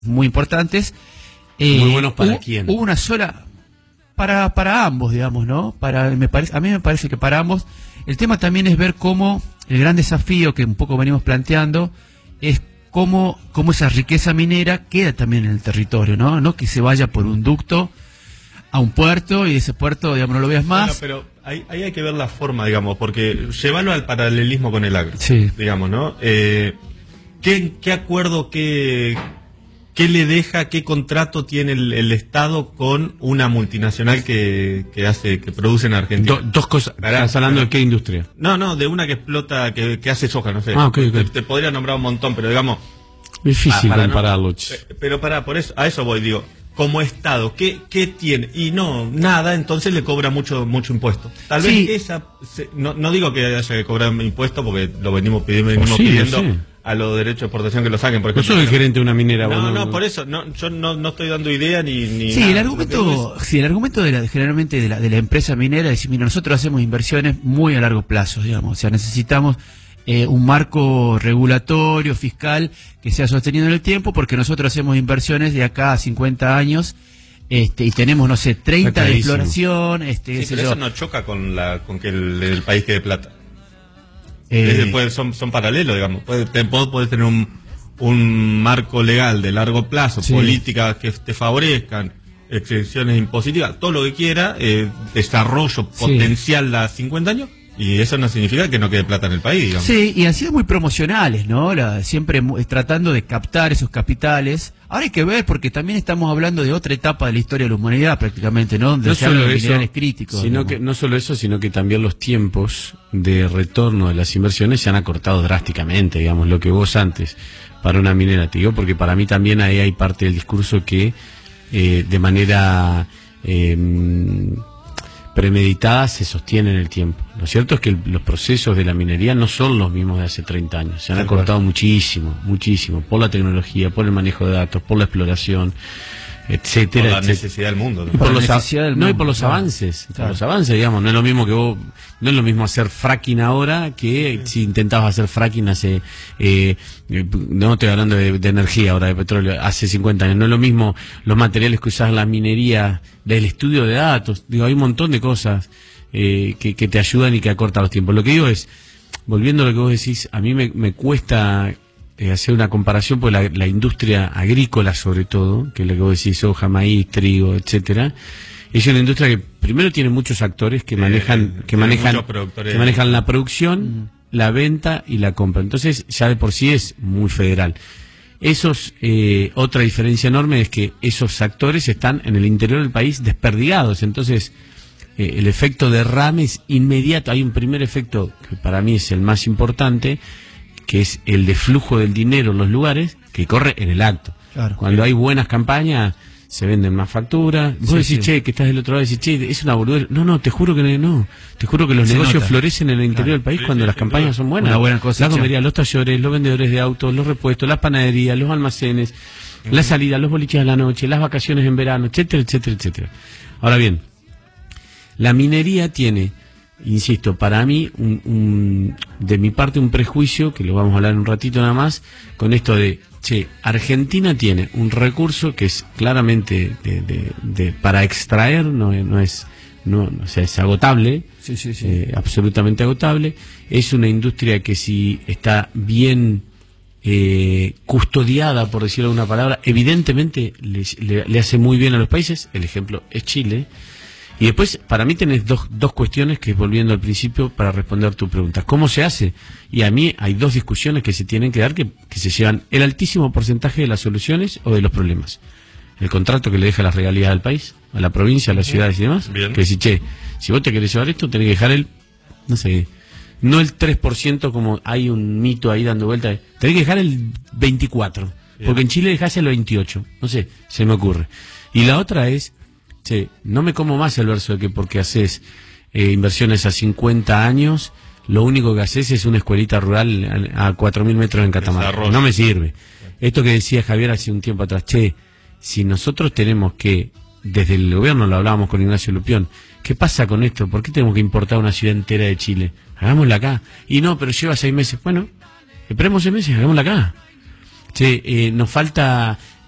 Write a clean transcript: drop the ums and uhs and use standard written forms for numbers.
muy importantes. Muy buenos para quién. Hubo una sola para ambos, digamos, ¿no? A mí me parece que para ambos. El tema también es ver cómo el gran desafío que un poco venimos planteando es cómo esa riqueza minera queda también en el territorio, ¿no? No que se vaya por un ducto a un puerto y ese puerto, digamos, no lo veas más. Bueno, pero ahí hay que ver la forma, digamos, porque llevarlo al paralelismo con el agro, sí, digamos, ¿no? ¿Qué acuerdo, qué le deja, qué contrato tiene el Estado con una multinacional que produce en Argentina? Dos cosas. ¿Estás hablando de qué industria? No, de una que explota, que hace soja, no sé. Okay. Te podría nombrar un montón, pero digamos... Difícil compararlo. Pero por eso, a eso voy, digo, como Estado, ¿qué tiene? Y nada, entonces le cobra mucho impuesto. Tal vez no digo que haya que cobrar impuesto, porque lo venimos pidiendo a los derechos de exportación que lo saquen. Por ejemplo, yo soy el gerente de una minera. Por eso, yo no estoy dando idea ni sí, nada. El argumento generalmente de la empresa minera es decir, mira, nosotros hacemos inversiones muy a largo plazo, digamos, o sea, necesitamos un marco regulatorio, fiscal, que sea sostenido en el tiempo, porque nosotros hacemos inversiones de acá a 50 años, y tenemos, no sé, 30 de exploración, sí, pero eso no choca con que el país quede plata. Son paralelos, digamos. Puedes tener un marco legal de largo plazo, sí, políticas que te favorezcan, exenciones impositivas, todo lo que quiera, desarrollo potencial a 50 años, y eso no significa que no quede plata en el país, digamos. Sí, y han sido muy promocionales, ¿no? Siempre tratando de captar esos capitales. Ahora hay que ver, porque también estamos hablando de otra etapa de la historia de la humanidad, prácticamente, ¿no? Donde se habla de minerales críticos. No solo eso, sino que también los tiempos de retorno de las inversiones se han acortado drásticamente, digamos, lo que vos antes, para una minera, te digo, porque para mí también ahí hay parte del discurso que de manera premeditada se sostiene en el tiempo. Lo cierto es que los procesos de la minería no son los mismos de hace 30 años. Se han acortado muchísimo, por la tecnología, por el manejo de datos, por la exploración, etcétera. Por la necesidad del mundo. Y por los avances. Claro. Por los avances, digamos. No es lo mismo no es lo mismo hacer fracking ahora que si intentabas hacer fracking hace... no estoy hablando de energía ahora, de petróleo, hace 50 años. No es lo mismo los materiales que usas en la minería, del estudio de datos. Digo, hay un montón de cosas que te ayudan y que acortan los tiempos. Lo que digo es, volviendo a lo que vos decís, a mí me cuesta hacer una comparación, porque la industria agrícola, sobre todo, que es lo que vos decís, soja, maíz, trigo, etcétera, es una industria que primero tiene muchos actores que manejan la producción, la venta y la compra. Entonces ya de por sí es muy federal. Otra diferencia enorme es que esos actores están en el interior del país desperdigados. Entonces el efecto derrame es inmediato. Hay un primer efecto que para mí es el más importante, que es el de flujo del dinero en los lugares, que corre en el acto. Claro. Cuando hay buenas campañas, se venden más facturas. Vos decís, che, que estás del otro lado, decís, che, es una boludez. No, te juro que no. Te juro que los negocios florecen en el interior del país cuando las campañas son buenas. Una buena cosa. La comería, los talleres, los vendedores de autos, los repuestos, las panaderías, los almacenes, la salida, los boliches a la noche, las vacaciones en verano, etcétera, etcétera, etcétera. Ahora bien, la minería tiene, insisto, para mí, de mi parte, un prejuicio, que lo vamos a hablar en un ratito nada más, con esto de, Argentina tiene un recurso que es claramente para extraer, es agotable, absolutamente agotable. Es una industria que, si está bien custodiada, por decirlo de una palabra, evidentemente le hace muy bien a los países. El ejemplo es Chile. Y después, para mí tenés dos cuestiones, que, volviendo al principio, para responder tu pregunta. ¿Cómo se hace? Y a mí hay dos discusiones que se tienen que dar, que se llevan el altísimo porcentaje de las soluciones o de los problemas. El contrato que le deja las regalías al país, a la provincia, a las ciudades y demás. Bien. Que decir, si vos te querés llevar esto, tenés que dejar no el 3%, como hay un mito ahí dando vuelta, tenés que dejar el 24%. Bien. Porque en Chile dejás el 28%. No sé, se me ocurre. Y la otra es, no me como más el verso de que porque haces inversiones a 50 años, lo único que haces es una escuelita rural a 4.000 metros en Catamarca. No me sirve. Esto que decía Javier hace un tiempo atrás, si nosotros tenemos que, desde el gobierno lo hablábamos con Ignacio Lupión, ¿qué pasa con esto? ¿Por qué tenemos que importar una ciudad entera de Chile? Hagámosla acá. Y no, pero lleva 6 meses. Bueno, esperemos 6 meses, hagámosla acá. Nos falta